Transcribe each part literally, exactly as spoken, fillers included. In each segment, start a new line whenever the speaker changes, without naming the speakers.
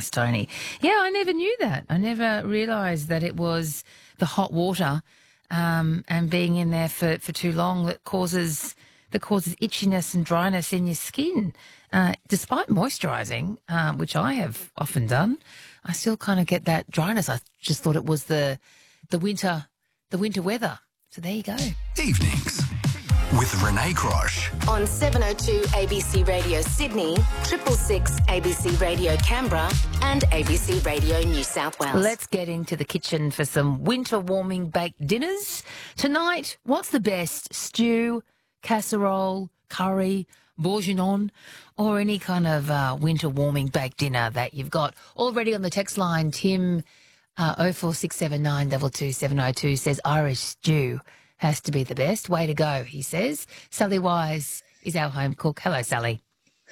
Nice, Tony. Yeah, I never knew that. I never realised that it was the hot water um, and being in there for, for too long that causes that causes itchiness and dryness in your skin. Uh, despite moisturising, uh, which I have often done, I still kind of get that dryness. I just thought it was the the winter the winter weather. So there you go.
Evenings with Renee Grosh.
On seven oh two A B C Radio Sydney, triple six A B C Radio Canberra and A B C Radio New South Wales.
Let's get into the kitchen for some winter warming baked dinners. Tonight, what's the best? Stew, casserole, curry, bourguignon, or any kind of uh, winter warming baked dinner that you've got already on the text line. Tim, uh, oh four six seven nine two two seven oh two says Irish stew has to be the best. Way to go, he says. Sally Wise is our home cook. Hello, Sally.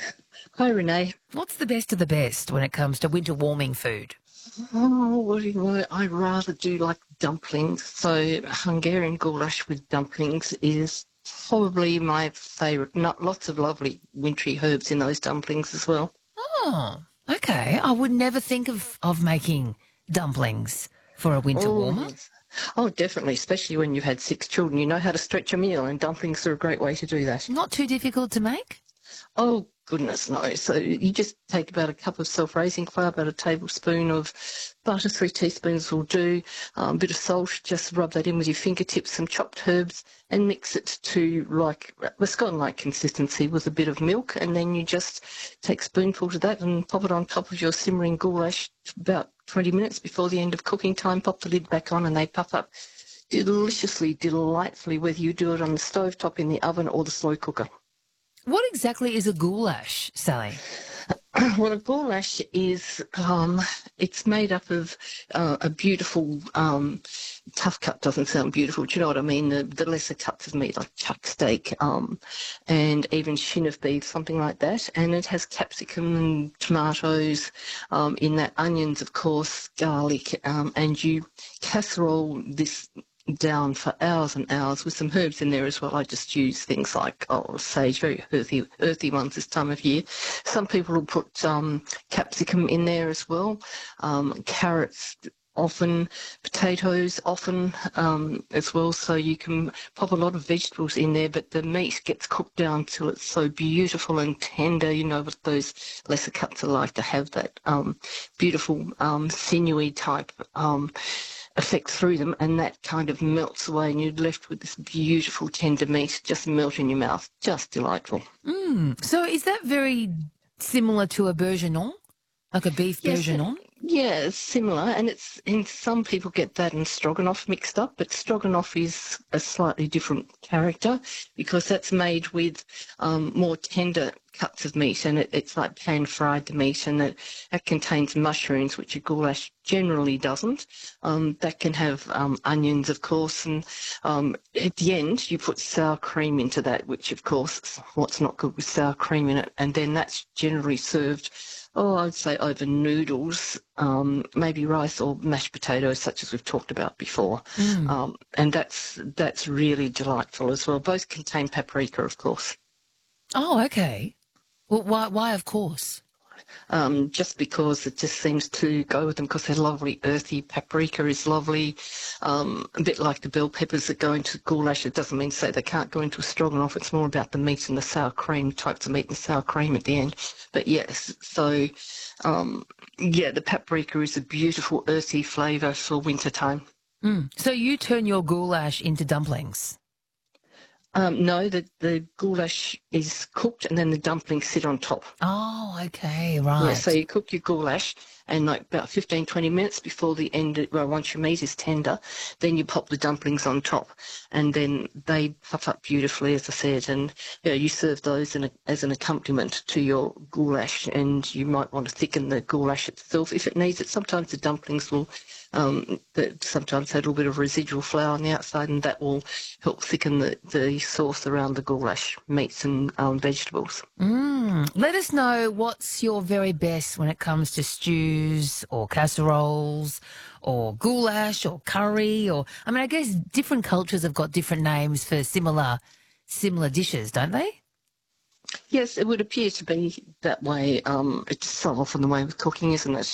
Hi, Renee.
What's the best of the best when it comes to winter warming food?
Oh, what do you want? I rather do like dumplings. So Hungarian goulash with dumplings is probably my favourite. Not lots of lovely wintry herbs in those dumplings as well.
Oh, okay. I would never think of, of making dumplings for a winter
Oh,
warmer.
yes. Oh, definitely, especially when you've had six children. You know how to stretch a meal, and dumplings are a great way to do that.
Not too difficult to make?
Oh, goodness, no. So you just take about a cup of self-raising flour, about a tablespoon of butter, three teaspoons will do, um, a bit of salt, just rub that in with your fingertips, some chopped herbs, and mix it to like a scone-like consistency with a bit of milk, and then you just take spoonfuls of that and pop it on top of your simmering goulash about twenty minutes before the end of cooking time. Pop the lid back on and they puff up deliciously, delightfully, whether you do it on the stovetop, in the oven, or the slow cooker.
What exactly is a goulash, Sally?
Well, a goulash is, um, it's made up of uh, a beautiful, um, tough cut doesn't sound beautiful, do you know what I mean? The, the lesser cuts of meat, like chuck steak, um, and even shin of beef, something like that. And it has capsicum and tomatoes um, in that, onions, of course, garlic, um, and you casserole this down for hours and hours with some herbs in there as well. I just use things like oh, sage, very earthy, earthy ones this time of year. Some people will put um, capsicum in there as well, um, carrots often, potatoes often um, as well. So you can pop a lot of vegetables in there, but the meat gets cooked down till it's so beautiful and tender. You know what those lesser cuts are like, to have that um, beautiful um, sinewy type um effect through them, and that kind of melts away and you're left with this beautiful tender meat just melt in your mouth. Just delightful.
Mm. So is that very similar to a bourguignon, like a beef
Yes,
bourguignon?
yeah, it's similar, and it's in some people get that and stroganoff mixed up, but stroganoff is a slightly different character because that's made with um, more tender cuts of meat, and it, it's like pan-fried the meat, and it, it contains mushrooms, which a goulash generally doesn't. Um, that can have um, onions, of course, and um, at the end you put sour cream into that, which, of course, what's not good with sour cream in it, and then that's generally served, oh, I'd say over noodles, um, maybe rice or mashed potatoes, such as we've talked about before.
Mm.
Um, and that's that's really delightful as well. Both contain paprika, of course.
Oh, okay. Well, why, why of course?
Um, just because it just seems to go with them, because they're lovely, earthy. Paprika is lovely, um, a bit like the bell peppers that go into goulash. It doesn't mean to say they can't go into a stroganoff. It's more about the meat and the sour cream, types of meat and sour cream at the end. But yes, so um, yeah, the paprika is a beautiful, earthy flavour for winter time.
Mm. So you turn your goulash into dumplings?
Um, no, the, the goulash is cooked and then the dumplings sit on top.
Oh, okay, right.
Yeah, so you cook your goulash and like about fifteen, twenty minutes before the end, well, once your meat is tender, then you pop the dumplings on top and then they puff up beautifully, as I said, and you know, you serve those in a, as an accompaniment to your goulash, and you might want to thicken the goulash itself if it needs it. Sometimes the dumplings will Um, that sometimes had a little bit of residual flour on the outside, and that will help thicken the, the sauce around the goulash meats and um, vegetables.
Mm. Let us know what's your very best when it comes to stews or casseroles or goulash or curry, or I mean, I guess different cultures have got different names for similar similar dishes, don't they?
Yes, it would appear to be that way. Um, it's so often the way with cooking, isn't it?